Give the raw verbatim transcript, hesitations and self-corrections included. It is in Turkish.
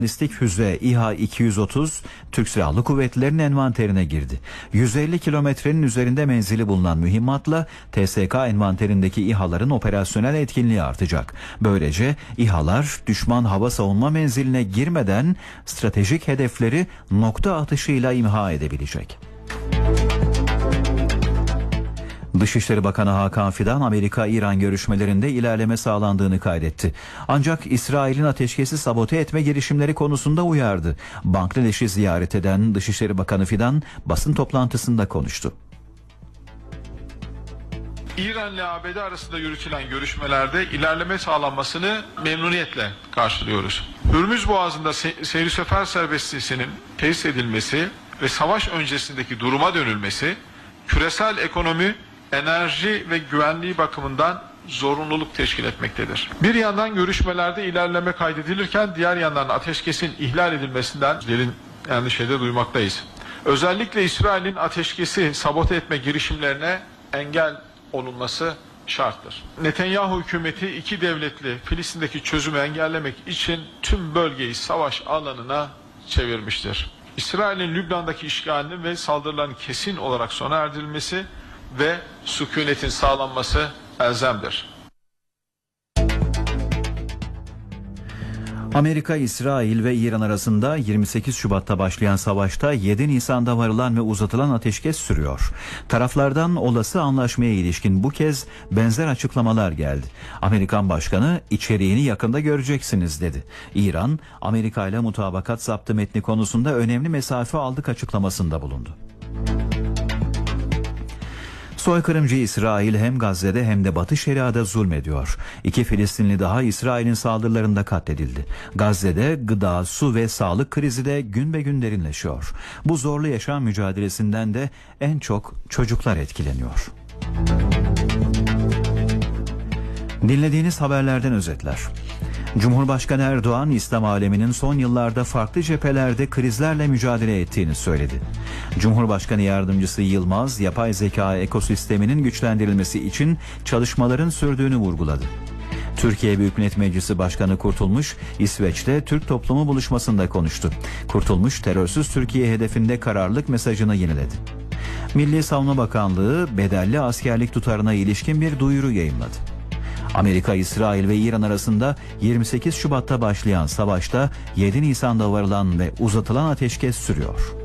Balistik füze İHA iki yüz otuz Türk Silahlı Kuvvetleri'nin envanterine girdi. yüz elli kilometrenin üzerinde menzili bulunan mühimmatla T S K envanterindeki İHA'ların operasyonel etkinliği artacak. Böylece İHA'lar düşman hava savunma menziline girmeden stratejik hedefleri nokta atışıyla imha edebilecek. Dışişleri Bakanı Hakan Fidan, Amerika-İran görüşmelerinde ilerleme sağlandığını kaydetti. Ancak İsrail'in ateşkesi sabote etme girişimleri konusunda uyardı. Bangladeş'i ziyaret eden Dışişleri Bakanı Fidan basın toplantısında konuştu. İran ile A B D arasında yürütülen görüşmelerde ilerleme sağlanmasını memnuniyetle karşılıyoruz. Hürmüz Boğazı'nda se seyir sefer serbestliğinin tesis edilmesi ve savaş öncesindeki duruma dönülmesi, küresel ekonomi, enerji ve güvenliği bakımından zorunluluk teşkil etmektedir. Bir yandan görüşmelerde ilerleme kaydedilirken diğer yandan ateşkesin ihlal edilmesinden derin endişede duymaktayız. Özellikle İsrail'in ateşkesi sabote etme girişimlerine engel olunması şarttır. Netanyahu hükümeti iki devletli Filistin'deki çözümü engellemek için tüm bölgeyi savaş alanına çevirmiştir. İsrail'in Lübnan'daki işgalinin ve saldırıların kesin olarak sona erdirilmesi ve sükunetin sağlanması elzemdir. Amerika, İsrail ve İran arasında yirmi sekiz Şubat'ta başlayan savaşta yedi Nisan'da varılan ve uzatılan ateşkes sürüyor. Taraflardan olası anlaşmaya ilişkin bu kez benzer açıklamalar geldi. Amerikan Başkanı içeriğini yakında göreceksiniz dedi. İran, Amerika ile mutabakat zaptı metni konusunda önemli mesafe aldık açıklamasında bulundu. Soykırımcı İsrail hem Gazze'de hem de Batı Şeria'da zulmediyor. İki Filistinli daha İsrail'in saldırılarında katledildi. Gazze'de gıda, su ve sağlık krizi de gün be gün derinleşiyor. Bu zorlu yaşam mücadelesinden de en çok çocuklar etkileniyor. Dinlediğiniz haberlerden özetler. Cumhurbaşkanı Erdoğan, İslam aleminin son yıllarda farklı cephelerde krizlerle mücadele ettiğini söyledi. Cumhurbaşkanı Yardımcısı Yılmaz, yapay zeka ekosisteminin güçlendirilmesi için çalışmaların sürdüğünü vurguladı. Türkiye Büyük Millet Meclisi Başkanı Kurtulmuş, İsveç'te Türk toplumu buluşmasında konuştu. Kurtulmuş, terörsüz Türkiye hedefinde kararlılık mesajını yineledi. Milli Savunma Bakanlığı, bedelli askerlik tutarına ilişkin bir duyuru yayımladı. Amerika, İsrail ve İran arasında yirmi sekiz Şubat'ta başlayan savaşta yedi Nisan'da varılan ve uzatılan ateşkes sürüyor.